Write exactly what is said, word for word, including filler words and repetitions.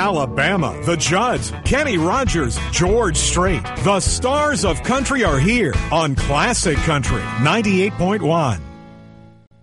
Alabama, the Judds, Kenny Rogers, George Strait. The stars of country are here on Classic Country ninety-eight point one.